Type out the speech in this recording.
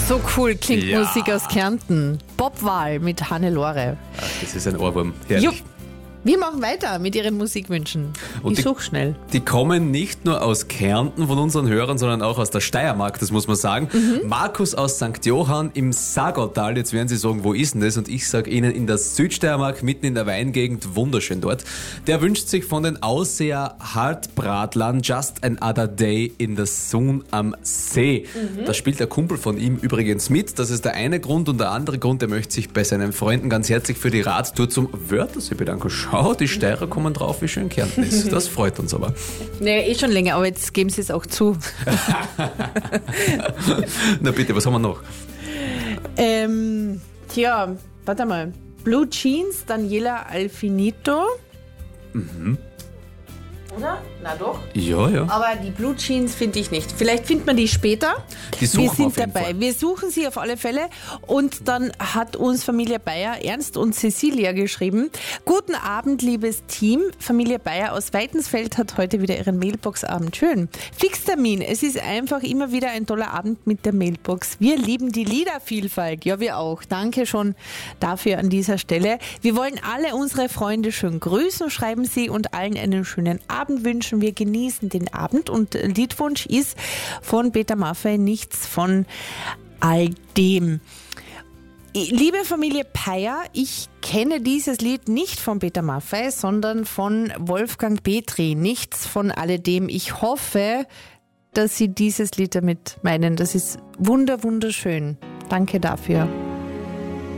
So cool klingt Ja. Musik aus Kärnten. Bobwahl mit Hannelore. Ach, das ist ein Ohrwurm. Herrlich. Jupp. Wir machen weiter mit Ihren Musikwünschen. Und Ich suche schnell. Die kommen nicht nur aus Kärnten von unseren Hörern, sondern auch aus der Steiermark, das muss man sagen. Markus aus St. Johann im Sagotal, jetzt werden Sie sagen, wo ist denn das? Und ich sage Ihnen, in der Südsteiermark, mitten in der Weingegend, wunderschön dort. Der wünscht sich von den Ausseher Hartbratlern Just Another Day in the Sun am See. Da spielt der Kumpel von ihm übrigens mit. Das ist der eine Grund. Und der andere Grund, der möchte sich bei seinen Freunden ganz herzlich für die Radtour zum Wörthersee bedanken. Schau, die Steirer kommen drauf, wie schön Kärnten ist. Das freut uns aber. Nee, schon länger, aber jetzt geben Sie es auch zu. Na bitte, was haben wir noch? Tja, warte mal. Blue Jeans, Daniela Alfinito. Oder? Na doch. Ja, ja. Aber die Blue Jeans finde ich nicht. Vielleicht findet man die später. Die suchen wir wir sind auf jeden dabei. Fall. Wir suchen sie auf alle Fälle. Und dann hat uns Familie Bayer, Ernst und Cecilia geschrieben. Guten Abend, liebes Team. Familie Bayer aus Weitensfeld hat heute wieder ihren Mailbox-Abend. Schön. Fixtermin. Es ist einfach immer wieder ein toller Abend mit der Mailbox. Wir lieben die Liedervielfalt. Ja, wir auch. Danke schon dafür an dieser Stelle. Wir wollen alle unsere Freunde schön grüßen, schreiben sie, und allen einen schönen Abend wünschen. Wir genießen den Abend und Liedwunsch ist von Peter Maffay nichts von all dem. Liebe Familie Bayer, ich kenne dieses Lied nicht von Peter Maffay, sondern von Wolfgang Petri. Nichts von alledem. Ich hoffe, dass Sie dieses Lied damit meinen. Das ist wunderschön. Danke dafür.